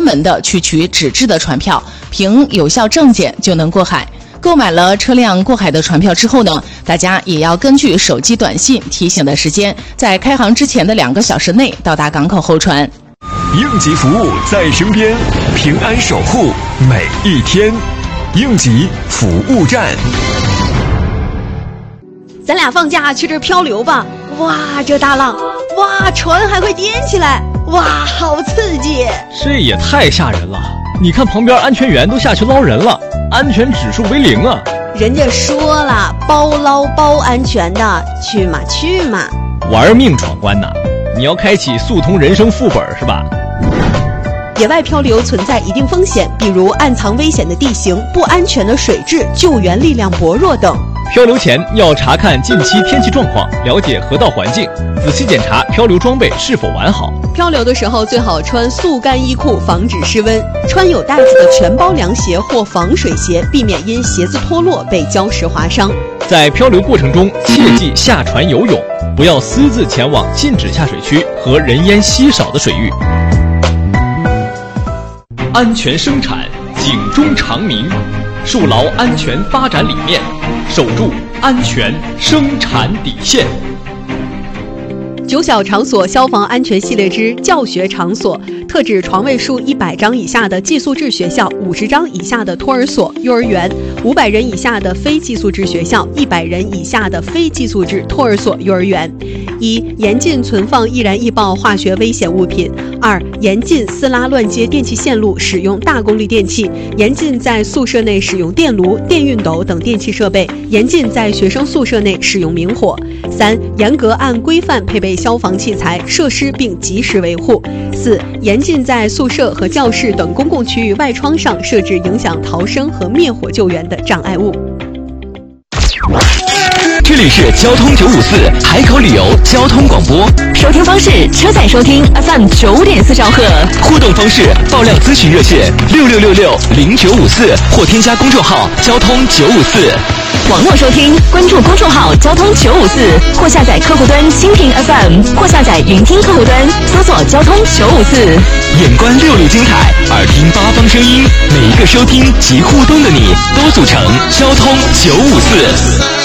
门的去取纸质的船票，凭有效证件就能过海。购买了车辆过海的船票之后呢，大家也要根据手机短信提醒的时间，在开航之前的2个小时内到达港口候船。 应急服务在身边，平安守护每一天。应急服务站。 咱俩放假去这儿漂流吧！哇，这大浪，哇，船还会颠起来，哇，好刺激！ 这也太吓人了！你看旁边安全员都下去捞人了，安全指数为0啊！ 人家说了，包捞包安全的，去嘛去嘛！ 玩命闯关呐！你要开启速通人生副本是吧？ 野外漂流存在一定风险，比如暗藏危险的地形、不安全的水质、救援力量薄弱等。 漂流前要查看近期天气状况，了解河道环境，仔细检查漂流装备是否完好。 漂流的时候最好穿速干衣裤，防止失温；穿有带子的全包凉鞋或防水鞋，避免因鞋子脱落被礁石划伤。 在漂流过程中，切忌下船游泳，不要私自前往禁止下水区和人烟稀少的水域。安全生产，警钟长鸣，树牢安全发展理念，守住安全生产底线。 9小场所消防安全系列之教学场所，特指床位数100张以下的寄宿制学校、50张以下的托儿所、幼儿园，500人以下的非寄宿制学校，100人以下的非寄宿制托儿所、幼儿园。1. 严禁存放易燃易爆化学危险物品。2. 严禁撕拉乱接电气线路，使用大功率电器。严禁在宿舍内使用电炉、电熨斗等电气设备。严禁在学生宿舍内使用明火。3. 严格按规范配备消防器材设施并及时维护。4. 严禁在宿舍和教室等公共区域外窗上设置影响逃生和灭火救援的障碍物。 这里是交通954海口旅游交通广播， 收听方式：车载收听 FM 9.4兆赫， 互动方式：爆料咨询热线66660954或添加公众号交通954。 网络收听，关注公众号交通954或下载客户端蜻蜓 FM 或下载云听客户端，搜索交通954。 眼观6路精彩，耳听8方声音，每一个收听及互动的你，都组成交通954。